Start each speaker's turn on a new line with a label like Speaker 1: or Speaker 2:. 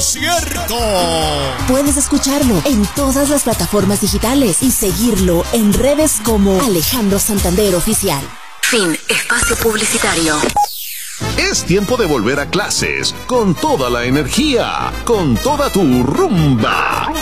Speaker 1: cierto.
Speaker 2: Puedes escucharlo en todas las plataformas digitales y seguirlo en redes como Alejandro Santander Oficial.
Speaker 3: Fin. Espacio publicitario.
Speaker 4: Es tiempo de volver a clases con toda la energía, con toda tu rumba.